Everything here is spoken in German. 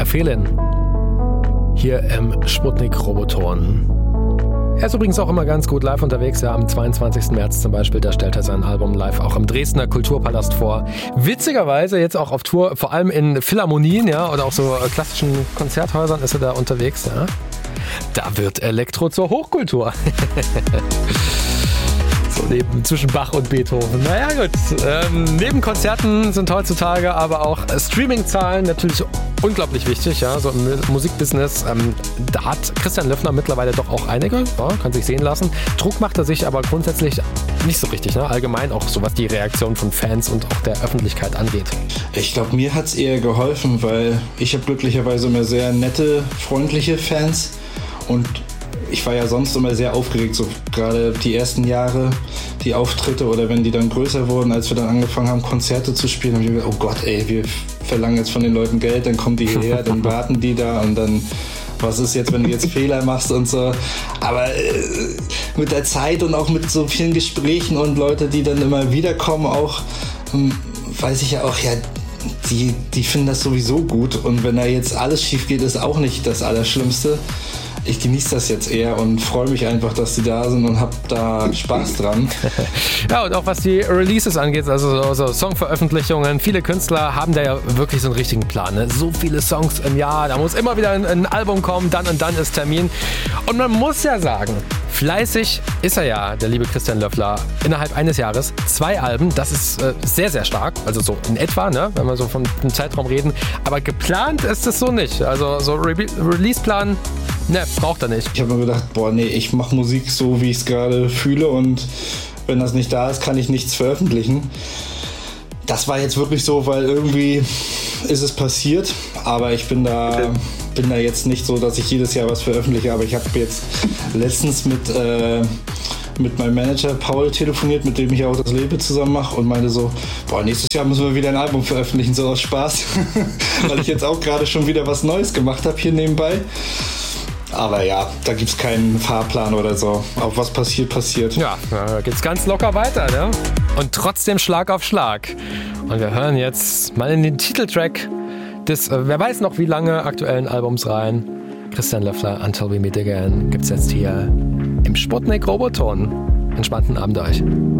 A Feeling. Hier im Sputnik Roboton. Er ist übrigens auch immer ganz gut live unterwegs. Ja, am 22. März zum Beispiel, da stellt er sein Album live auch im Dresdner Kulturpalast vor. Witzigerweise jetzt auch auf Tour, vor allem in Philharmonien, ja, oder auch so klassischen Konzerthäusern ist er da unterwegs. Ja. Da wird Elektro zur Hochkultur. So zwischen Bach und Beethoven. Naja gut, neben Konzerten sind heutzutage aber auch Streaming-Zahlen natürlich unglaublich wichtig, ja, so im Musikbusiness. Da hat Christian Löffler mittlerweile doch auch einige, ja, kann sich sehen lassen. Druck macht er sich aber grundsätzlich nicht so richtig, ne? Allgemein auch so, was die Reaktion von Fans und auch der Öffentlichkeit angeht. Ich glaube, mir hat es eher geholfen, weil ich habe glücklicherweise immer sehr nette, freundliche Fans und ich war ja sonst immer sehr aufgeregt, so gerade die ersten Jahre, die Auftritte oder wenn die dann größer wurden, als wir dann angefangen haben, Konzerte zu spielen, habe ich gedacht, oh Gott, ey, wir verlangen jetzt von den Leuten Geld, dann kommen die hierher, dann warten die da und dann, was ist jetzt, wenn du jetzt Fehler machst und so. Aber mit der Zeit und auch mit so vielen Gesprächen und Leute, die dann immer wiederkommen, auch weiß ich ja auch, ja, die finden das sowieso gut und wenn da jetzt alles schief geht, ist auch nicht das Allerschlimmste. Ich genieße das jetzt eher und freue mich einfach, dass die da sind und habe da Spaß dran. Ja, und auch was die Releases angeht, also so Songveröffentlichungen. Viele Künstler haben da ja wirklich so einen richtigen Plan. Ne? So viele Songs im Jahr, da muss immer wieder ein Album kommen, dann und dann ist Termin. Und man muss ja sagen, fleißig ist er ja, der liebe Christian Löffler, innerhalb eines Jahres 2 Alben. Das ist sehr, sehr stark, also so in etwa, ne? Wenn wir so von einem Zeitraum reden. Aber geplant ist es so nicht. Also so Release-Plan, ne, braucht er nicht. Ich habe mir gedacht, boah, nee, ich mache Musik so, wie ich es gerade fühle und wenn das nicht da ist, kann ich nichts veröffentlichen. Das war jetzt wirklich so, weil irgendwie ist es passiert, aber ich bin da jetzt nicht so, dass ich jedes Jahr was veröffentliche, aber ich habe jetzt letztens mit meinem Manager Paul telefoniert, mit dem ich auch das Label zusammen mache und meinte so, boah, nächstes Jahr müssen wir wieder ein Album veröffentlichen, so aus Spaß, weil ich jetzt auch gerade schon wieder was Neues gemacht habe hier nebenbei. Aber ja, da gibt es keinen Fahrplan oder so. Auch was passiert, passiert. Ja, da geht's ganz locker weiter, ne? Und trotzdem Schlag auf Schlag. Und wir hören jetzt mal in den Titeltrack des, wer weiß noch wie lange, aktuellen Albums rein. Christian Löffler, Until We Meet Again, gibt's jetzt hier im Sputnik Roboton. Entspannten Abend euch.